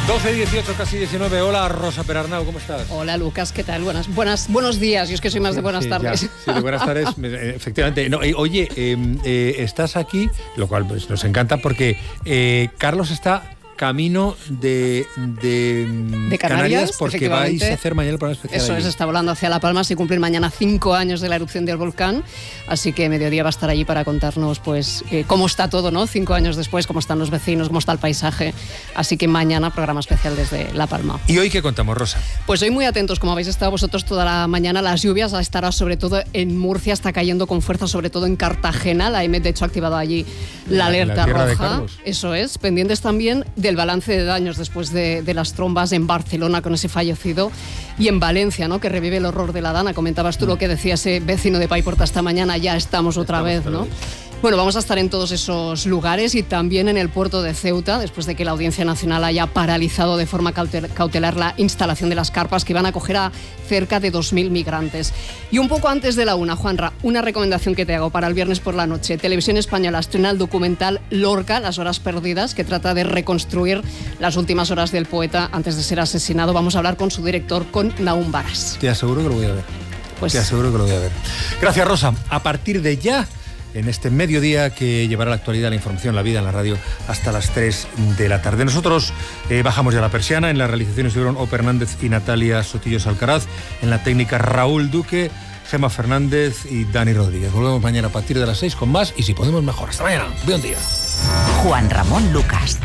12:18, casi 19. Hola, Rosa Perarnau, ¿cómo estás? Hola, Lucas, ¿qué tal? Buenos días. Yo es que soy más de buenas tardes. Sí, de buenas tardes, efectivamente. No, oye, estás aquí, lo cual pues, nos encanta porque Carlos está camino de Canarias porque vais a hacer mañana el programa especial. Eso allí. es, está volando hacia La Palma. Se cumplen mañana 5 años de la erupción del volcán, así que mediodía va a estar allí para contarnos pues cómo está todo, ¿no? 5 años después, cómo están los vecinos, cómo está el paisaje. Así que mañana programa especial desde La Palma. ¿Y hoy qué contamos, Rosa? Pues hoy muy atentos, como habéis estado vosotros toda la mañana, las lluvias estará sobre todo en Murcia, está cayendo con fuerza, sobre todo en Cartagena. La EMET, de hecho, ha activado allí la alerta tierra de roja. Carlos. Eso es, pendientes también del balance de daños después de las trombas en Barcelona con ese fallecido y en Valencia, ¿no? Que revive el horror de la Dana. Comentabas tú lo que decía ese vecino de Paiporta esta mañana, ya estamos otra vez, ¿no? Bueno, vamos a estar en todos esos lugares y también en el puerto de Ceuta, después de que la Audiencia Nacional haya paralizado de forma cautelar la instalación de las carpas que van a acoger a cerca de 2.000 migrantes. Y un poco antes de la una, Juanra, una recomendación que te hago para el viernes por la noche. Televisión Española estrena el documental Lorca, las horas perdidas, que trata de reconstruir las últimas horas del poeta antes de ser asesinado. Vamos a hablar con su director, con Nahum Baras. Te aseguro que lo voy a ver. Pues... Te aseguro que lo voy a ver. Gracias, Rosa. A partir de ya, en este mediodía que llevará la actualidad, la información, la vida en la radio hasta las 3 de la tarde. Nosotros bajamos ya la persiana. En la realización estuvieron Ope Hernández y Natalia Sotillos Alcaraz. En la técnica, Raúl Duque, Gemma Fernández y Dani Rodríguez. Volvemos mañana a partir de las 6 con más y si podemos mejor. Hasta mañana. Buen día. Juan Ramón Lucas.